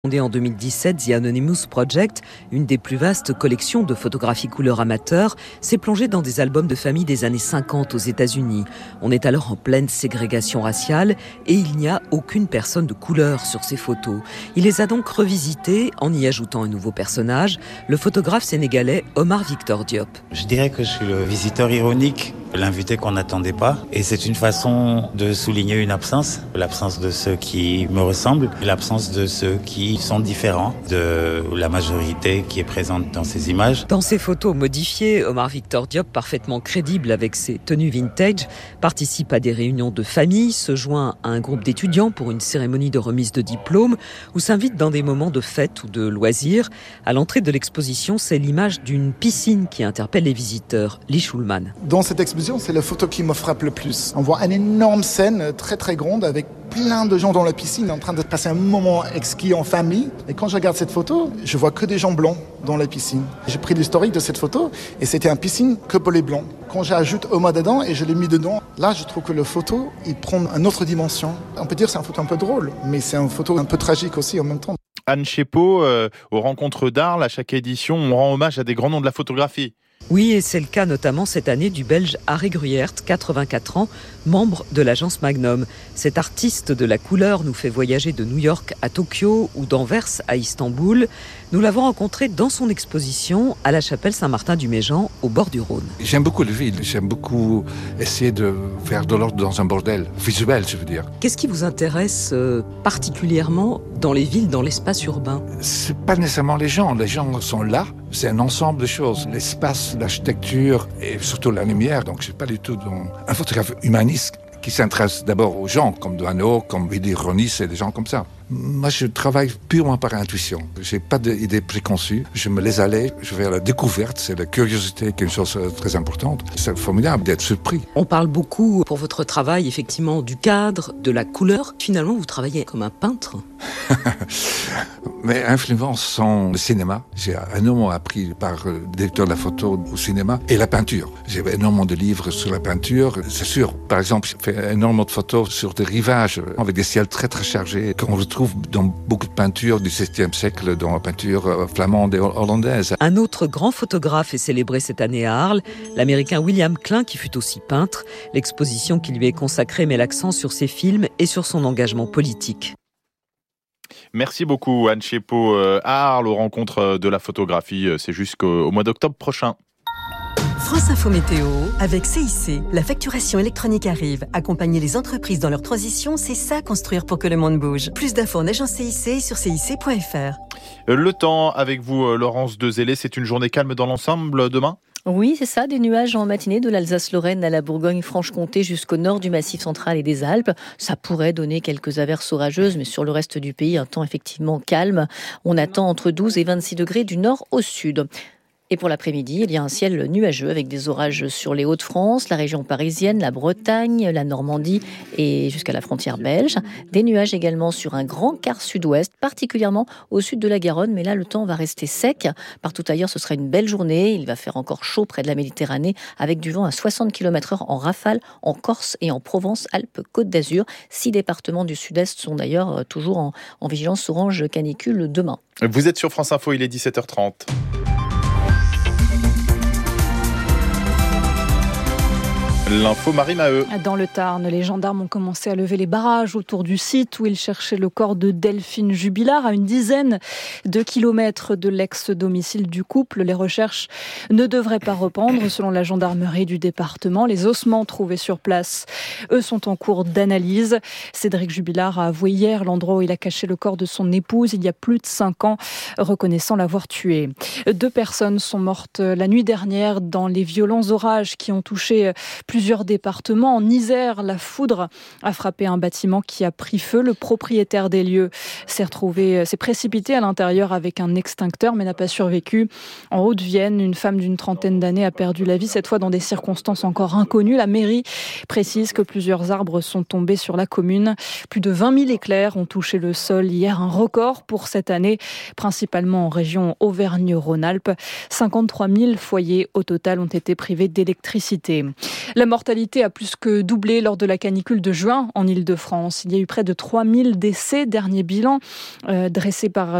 Fondé en 2017, The Anonymous Project, une des plus vastes collections de photographies couleur amateurs, s'est plongée dans des albums de famille des années 50 aux États-Unis. On est alors en pleine ségrégation raciale et il n'y a aucune personne de couleur sur ces photos. Il les a donc revisitées en y ajoutant un nouveau personnage, le photographe sénégalais Omar Victor Diop. Je dirais que je suis le visiteur ironique, l'invité qu'on n'attendait pas. Et c'est une façon de souligner une absence, l'absence de ceux qui me ressemblent, l'absence de ceux qui sont différents de la majorité qui est présente dans ces images. Dans ces photos modifiées, Omar Victor Diop, parfaitement crédible avec ses tenues vintage, participe à des réunions de famille, se joint à un groupe d'étudiants pour une cérémonie de remise de diplôme ou s'invite dans des moments de fête ou de loisirs. À l'entrée de l'exposition, c'est l'image d'une piscine qui interpelle les visiteurs. Lee Schulman. Dans cette exposition, c'est la photo qui me frappe le plus. On voit une énorme scène très très grande avec plein de gens dans la piscine en train de passer un moment exquis en famille. Et quand je regarde cette photo, je vois que des gens blancs dans la piscine. J'ai pris l'historique de cette photo et c'était une piscine que pour les blancs. Quand j'ajoute Oma dedans et je l'ai mis dedans, là je trouve que la photo, il prend une autre dimension. On peut dire que c'est une photo un peu drôle, mais c'est une photo un peu tragique aussi en même temps. Anne Chépeau, aux rencontres d'Arles, à chaque édition, on rend hommage à des grands noms de la photographie. Oui, et c'est le cas notamment cette année du Belge Harry Gruyert, 84 ans, membre de l'agence Magnum. Cet artiste de la couleur nous fait voyager de New York à Tokyo ou d'Anvers à Istanbul. Nous l'avons rencontré dans son exposition à la chapelle Saint-Martin-du-Méjean, au bord du Rhône. J'aime beaucoup la ville, j'aime beaucoup essayer de faire de l'ordre dans un bordel, visuel je veux dire. Qu'est-ce qui vous intéresse particulièrement dans les villes, dans l'espace urbain ? C'est pas nécessairement les gens sont là, c'est un ensemble de choses. L'espace, l'architecture et surtout la lumière, donc je suis pas du tout un photographe humaniste qui s'intéresse d'abord aux gens, comme Doisneau, comme Willy Ronis et des gens comme ça. Moi, je travaille purement par intuition. Je n'ai pas d'idées préconçues. Je me laisse aller. Je vais à la découverte. C'est la curiosité qui est une chose très importante. C'est formidable d'être surpris. On parle beaucoup, pour votre travail, effectivement, du cadre, de la couleur. Finalement, vous travaillez comme un peintre. Mes influences sont le cinéma. J'ai énormément appris par le directeur de la photo au cinéma et la peinture. J'ai énormément de livres sur la peinture. C'est sûr, par exemple, je fais énormément de photos sur des rivages avec des ciels très très chargés qu'on retrouve dans beaucoup de peintures du XVIIe siècle, dans la peinture flamande et hollandaise. Un autre grand photographe est célébré cette année à Arles, l'Américain William Klein, qui fut aussi peintre. L'exposition qui lui est consacrée met l'accent sur ses films et sur son engagement politique. Merci beaucoup Anne Chépeau. À Arles, aux rencontres de la photographie, c'est jusqu'au mois d'octobre prochain. France Info Météo, avec CIC, la facturation électronique arrive. Accompagner les entreprises dans leur transition, c'est ça construire pour que le monde bouge. Plus d'infos en agence CIC et sur cic.fr. Le temps avec vous, Laurence Dezellé, c'est une journée calme dans l'ensemble demain ? Oui, c'est ça, des nuages en matinée de l'Alsace-Lorraine à la Bourgogne-Franche-Comté jusqu'au nord du Massif central et des Alpes. Ça pourrait donner quelques averses orageuses, mais sur le reste du pays, un temps effectivement calme. On attend entre 12 et 26 degrés du nord au sud. Et pour l'après-midi, il y a un ciel nuageux avec des orages sur les Hauts-de-France, la région parisienne, la Bretagne, la Normandie et jusqu'à la frontière belge. Des nuages également sur un grand quart sud-ouest, particulièrement au sud de la Garonne. Mais là, le temps va rester sec. Partout ailleurs, ce sera une belle journée. Il va faire encore chaud près de la Méditerranée avec du vent à 60 km/h en rafale en Corse et en Provence-Alpes-Côte d'Azur. 6 départements du sud-est sont d'ailleurs toujours en vigilance orange canicule demain. Vous êtes sur France Info, il est 17h30. L'info Marie Maheu. Dans le Tarn, les gendarmes ont commencé à lever les barrages autour du site où ils cherchaient le corps de Delphine Jubilard à une dizaine de kilomètres de l'ex-domicile du couple. Les recherches ne devraient pas reprendre selon la gendarmerie du département. Les ossements trouvés sur place, eux, sont en cours d'analyse. Cédric Jubilard a avoué hier l'endroit où il a caché le corps de son épouse il y a plus de 5 ans, reconnaissant l'avoir tué. 2 personnes sont mortes la nuit dernière dans les violents orages qui ont touché plusieurs départements. En Isère, la foudre a frappé un bâtiment qui a pris feu. Le propriétaire des lieux s'est précipité à l'intérieur avec un extincteur mais n'a pas survécu. En Haute-Vienne, une femme d'une trentaine d'années a perdu la vie, cette fois dans des circonstances encore inconnues. La mairie précise que plusieurs arbres sont tombés sur la commune. Plus de 20 000 éclairs ont touché le sol hier, un record pour cette année, principalement en région Auvergne-Rhône-Alpes. 53 000 foyers au total ont été privés d'électricité. La mortalité a plus que doublé lors de la canicule de juin en Île-de-France. Il y a eu près de 3000 décès, dernier bilan dressé par